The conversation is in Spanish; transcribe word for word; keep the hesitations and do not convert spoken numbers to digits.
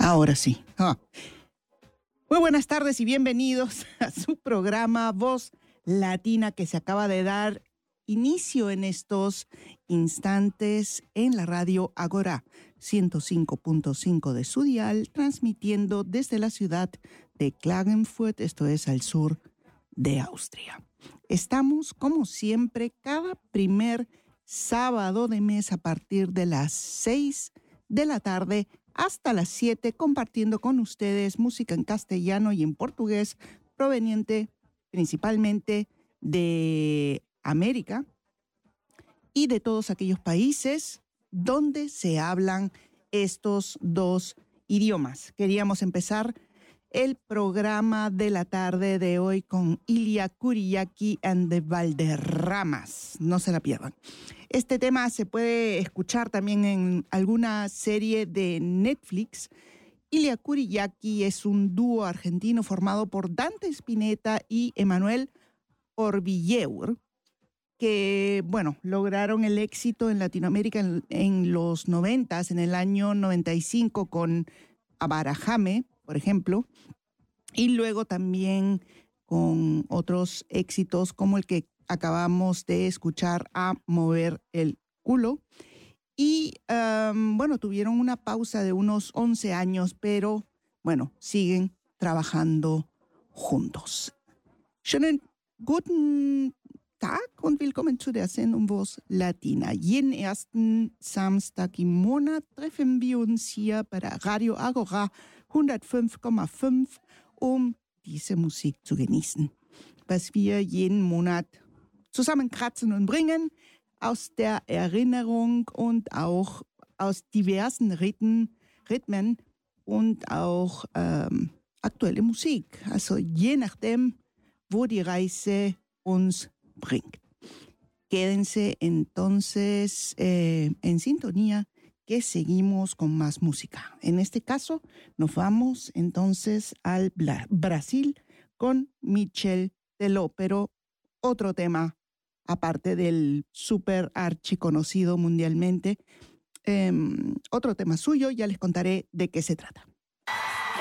Ahora sí. Ah. Muy buenas tardes y bienvenidos a su programa Voz Latina, que se acaba de dar inicio en estos instantes en la radio Agora ciento cinco punto cinco de su dial, transmitiendo desde la ciudad de Klagenfurt, esto es al sur de Austria. Estamos, como siempre, cada primer sábado de mes a partir de las seis de la tarde hasta las siete, compartiendo con ustedes música en castellano y en portugués proveniente principalmente de América y de todos aquellos países donde se hablan estos dos idiomas. Queríamos empezar el programa de la tarde de hoy con Ilia Kuriaki and the Valderramas. No se la pierdan. Este tema se puede escuchar también en alguna serie de Netflix. Ilia Kuriaki es un dúo argentino formado por Dante Spinetta y Emanuel Orbilleur, que, bueno, lograron el éxito en Latinoamérica en, en los noventas, en el año noventa y cinco con Abarajame, por ejemplo, y luego también con otros éxitos como el que acabamos de escuchar, A Mover el Culo. Y, um, bueno, tuvieron una pausa de unos once años, pero, bueno, siguen trabajando juntos. Schönen guten Tag und willkommen zu der Sendung Voz Latina. Jeden ersten Samstag im Monat treffen wir uns hier bei der Radio Agora hundertfünf Komma fünf, um diese Musik zu genießen, was wir jeden Monat zusammenkratzen und bringen aus der Erinnerung und auch aus diversen Rhythmen, Rhythmen und auch ähm, aktuelle Musik. Also je nachdem, wo die Reise uns bringt. Quédense entonces eh, en sintonía, que seguimos con más música. En este caso, nos vamos entonces al Bla- Brasil con Michel Teló, pero otro tema, aparte del súper archiconocido mundialmente, eh, otro tema suyo, ya les contaré de qué se trata.